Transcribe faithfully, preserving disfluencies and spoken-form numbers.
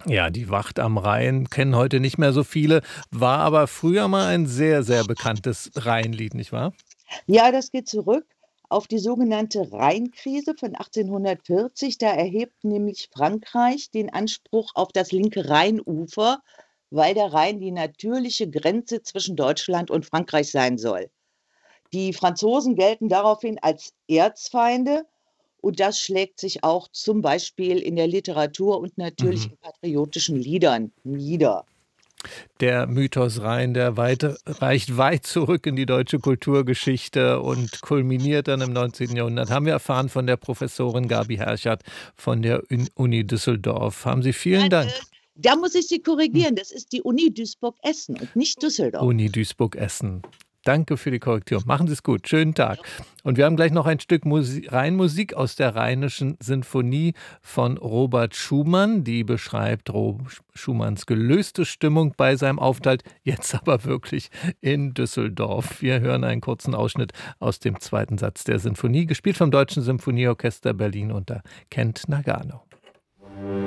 Ja, die Wacht am Rhein kennen heute nicht mehr so viele, war aber früher mal ein sehr, sehr bekanntes Rheinlied, nicht wahr? Ja, das geht zurück auf die sogenannte Rheinkrise von achtzehnhundertvierzig. Da erhebt nämlich Frankreich den Anspruch auf das linke Rheinufer, weil der Rhein die natürliche Grenze zwischen Deutschland und Frankreich sein soll. Die Franzosen gelten daraufhin als Erzfeinde und das schlägt sich auch zum Beispiel in der Literatur und natürlich Mhm. in patriotischen Liedern nieder. Der Mythos Rhein, der weite reicht weit zurück in die deutsche Kulturgeschichte und kulminiert dann im neunzehnten. Jahrhundert, haben wir erfahren von der Professorin Gabi Herchart von der Ün Uni Düsseldorf. Haben Sie vielen Nein, Dank. äh, da muss ich Sie Hm. korrigieren. Das ist die Uni Duisburg-Essen und nicht Düsseldorf. Uni Duisburg-Essen. Danke für die Korrektur. Machen Sie es gut. Schönen Tag. Und wir haben gleich noch ein Stück Musi Rheinmusik aus der Rheinischen Sinfonie von Robert Schumann. Die beschreibt Ro Schumanns gelöste Stimmung bei seinem Aufenthalt, jetzt aber wirklich in Düsseldorf. Wir hören einen kurzen Ausschnitt aus dem zweiten Satz der Sinfonie, gespielt vom Deutschen Symphonieorchester Berlin unter Kent Nagano.